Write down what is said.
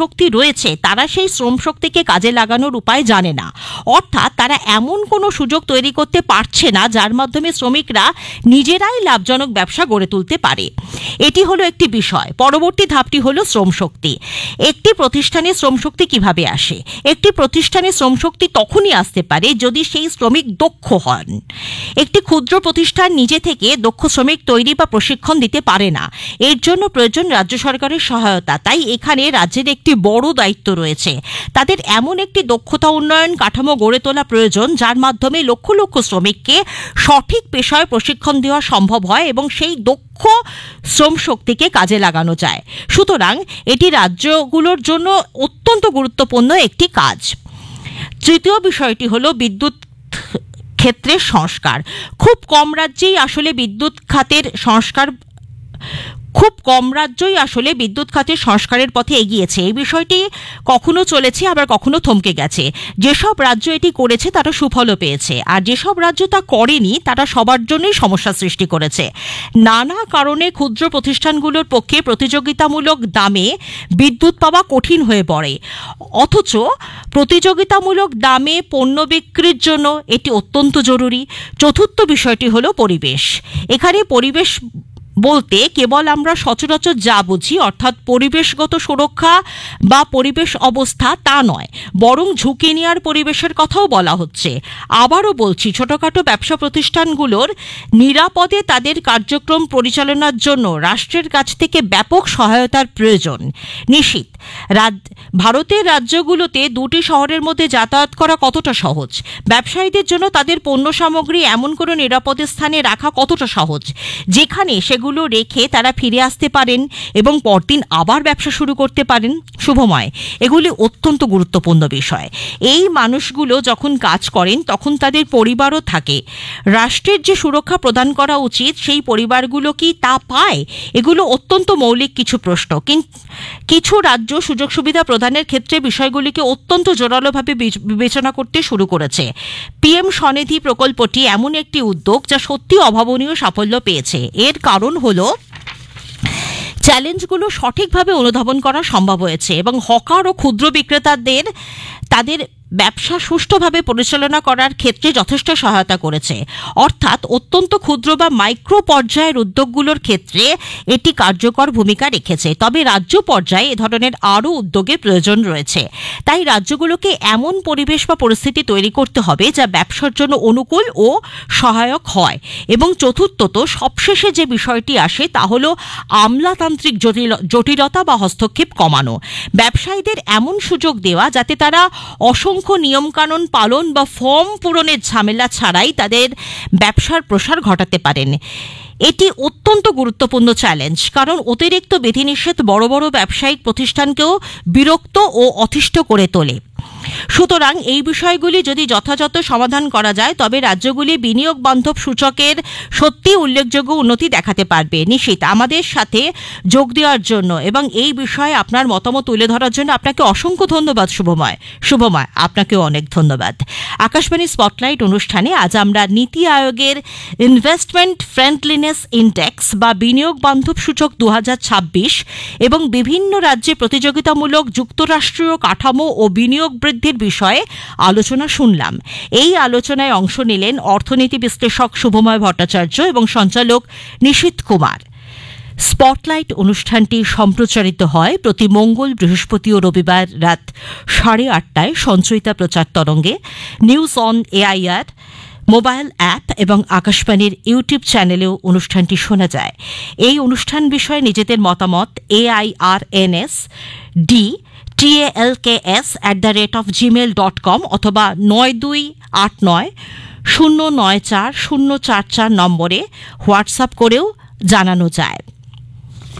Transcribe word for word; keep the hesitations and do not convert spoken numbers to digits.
শক্তি রয়েছে তারা সেই শ্রম শক্তিকে কাজে লাগানোর উপায় জানে না, অর্থাৎ তারা এমন কোনো সুযোগ তৈরি করতে পারছে না যার মাধ্যমে শ্রমিকরা নিজেরাই লাভজনক ব্যবসা গড়ে তুলতে পারে। এটি হলো একটি বিষয়। পরবর্তী ধাপটি হলো শ্রম শক্তি। একটি প্রতিষ্ঠানে শ্রম শক্তি কিভাবে আসে? একটি প্রতিষ্ঠানে শ্রম শক্তি তখনই আসতে পারে যদি সেই শ্রমিক দক্ষ হন। একটি ক্ষুদ্র প্রতিষ্ঠান নিজে থেকে দক্ষ শ্রমিক তৈরি বা প্রশিক্ষণ দিতে পারে না, এর জন্য প্রয়োজন রাজ্য সরকারের সহায়তা। তাই এখানে রাজ্যের একটি বড় দায়িত্ব রয়েছে। তাদের এমন একটি দক্ষতা উন্নয়ন কাঠামো গড়ে তোলা প্রয়োজন যার মাধ্যমে লক্ষ লক্ষ শ্রমিককে সঠিক পেশায় প্রশিক্ষণ দেওয়া সম্ভব হয় এবং সেই দক্ষ শ্রম শক্তিকে কাজে লাগানো যায়। সুতরাং এটি রাজ্যগুলোর জন্য অত্যন্ত গুরুত্বপূর্ণ একটি কাজ। তৃতীয় বিষয়টি হলো বিদ্যুৎ ক্ষেত্রের সংস্কার। খুব কম রাজ্যেই আসলে বিদ্যুৎ খাতের সংস্কার খুব কম রাজ্যই আসলে বিদ্যুৎ খাতের সংস্কারের পথে এগিয়েছে। এই বিষয়টি কখনো চলেছে আবার কখনো থমকে গেছে। যেসব রাজ্য এটি করেছে তারা সুফলও পেয়েছে, আর যেসব রাজ্য তা করেনি তারা সবার জন্যই সমস্যা সৃষ্টি করেছে। নানা কারণে ক্ষুদ্র প্রতিষ্ঠানগুলোর পক্ষে প্রতিযোগিতামূলক দামে বিদ্যুৎ পাওয়া কঠিন হয়ে পড়ে, অথচ প্রতিযোগিতামূলক দামে পণ্য বিক্রির জন্য এটি অত্যন্ত জরুরি। চতুর্থ বিষয়টি হলো পরিবেশ। এখানে পরিবেশ বলতে কেবল আমরা সচরাচর যা বুঝি অর্থাৎ পরিবেশগত সুরক্ষা বা পরিবেশ অবস্থা তা নয়, বরং ঝুঁকি নেওয়ার পরিবেশের কথাও বলা হচ্ছে। আবারও বলছি, ছোটখাটো ব্যবসা প্রতিষ্ঠানগুলোর নিরাপদে তাদের কার্যক্রম পরিচালনার জন্য রাষ্ট্রের কাছ থেকে ব্যাপক সহায়তার প্রয়োজন। নিশ্চিত ভারতের রাজ্যগুলোতে দুটি শহরের মধ্যে যাতায়াত করা কতটা সহজ? ব্যবসায়ীদের জন্য তাদের পণ্য সামগ্রী এমন কোনো নিরাপদ স্থানে রাখা কতটা সহজ যেখানে সেগুলো রেখে তারা ফিরে আসতে পারেন এবং পরদিন আবার ব্যবসা শুরু করতে পারেন? শুভময়, এগুলি অত্যন্ত গুরুত্বপূর্ণ বিষয়। এই মানুষগুলো যখন কাজ করেন তখন তাদের পরিবারও থাকে। রাষ্ট্রের যে সুরক্ষা প্রদান করা উচিত সেই পরিবারগুলো কি তা পায়? এগুলো অত্যন্ত মৌলিক কিছু প্রশ্ন। কিছু রাজ্য সুযোগ সুবিধা প্রদানের ক্ষেত্রে বিষয়গুলিকে অত্যন্ত জোরালোভাবে বিবেচনা করতে শুরু করেছে। পিএম স্বনিধি প্রকল্পটি এমন একটি উদ্যোগ যা সত্যি অভাবনীয় সাফল্য পেয়েছে। এর কারণ হলো চ্যালেঞ্জগুলো সঠিকভাবে অনুধাবন করা সম্ভব হয়েছে এবং হকার ও ক্ষুদ্র বিক্রেতাদের তাদের ব্যবসা সুষ্ঠুভাবে পরিচালনা করার ক্ষেত্রে যথেষ্ট সহায়তা করেছে। অর্থাৎ অত্যন্ত ক্ষুদ্র বা মাইক্রো পর্যায়ের উদ্যোগগুলোর ক্ষেত্রে এটি কার্যকর ভূমিকা রেখেছে। তবে রাজ্য পর্যায়ে এ ধরনের আরও উদ্যোগের প্রয়োজন রয়েছে। তাই রাজ্যগুলোকে এমন পরিবেশ বা পরিস্থিতি তৈরি করতে হবে যা ব্যবসার জন্য অনুকূল ও সহায়ক হয়। এবং চতুর্থত সবশেষে যে বিষয়টি আসে তা হল আমলাতান্ত্রিক জটিল জটিলতা বা হস্তক্ষেপ কমানো। ব্যবসায়ীদের এমন সুযোগ দেওয়া যাতে তারা অসংখ্য নিয়মকানুন পালন বা ফর্ম পূরণের ঝামেলা ছাড়াই তাদের ব্যবসার প্রসার ঘটাতে পারেন। এটি অত্যন্ত গুরুত্বপূর্ণ চ্যালেঞ্জ, কারণ অতিরিক্ত বিধিনিষেধ বড় বড় ব্যবসায়িক প্রতিষ্ঠানকেও বিরক্ত ও অতিষ্ঠ করে তোলে। সুতরাং এই বিষয়গুলি যদি যথাযথ সমাধান করা যায় তবে রাজ্যগুলি বিনিয়োগ বান্ধব সূচকের সত্যি উল্লেখযোগ্য উন্নতি দেখাতে পারবে। নিশ্চিত আমাদের সাথে যোগ দেওয়ার জন্য এবং এই বিষয়ে আপনার মতামত তুলে ধরার জন্য আপনাকে অসংখ্য ধন্যবাদ শুভময়। শুভময়, আপনাকেও অনেক ধন্যবাদ। আকাশবাণী স্পটলাইট অনুষ্ঠানে আজ আমরা নীতি আয়োগের ইনভেস্টমেন্ট ফ্রেন্ডলিনেস ইন্ডেক্স বা বিনিয়োগ বান্ধব সূচক দু হাজার ছাব্বিশ এবং বিভিন্ন রাজ্যে প্রতিযোগিতামূলক যুক্তরাষ্ট্রীয় কাঠামো ও বিনিয়োগ বৃদ্ধির বিষয়ে আলোচনা শুনলাম। এই আলোচনায় অংশ নিলেন অর্থনীতি বিশ্লেষক শুভময় ভট্টাচার্য এবং সঞ্চালক নিশীথ কুমার। স্পটলাইট অনুষ্ঠানটি সম্প্রচারিত হয় প্রতি মঙ্গল, বৃহস্পতি ও রবিবার রাত সাড়ে আটটায় সঞ্চয়িতা প্রচার তরঙ্গে, news on AIR mobile app এবং আকাশবাণীর ইউটিউব চ্যানেলেও অনুষ্ঠানটি শোনা যায়। এই অনুষ্ঠান বিষয়ে নিজেদের মতামত এআইআরএনএস D টিএএলকেএস at the rate of Gmail dot com অথবা নয় দুই আট নয় শূন্য নয় চার শূন্য চার চার নম্বরে হোয়াটসঅ্যাপ করেও জানানো যায়।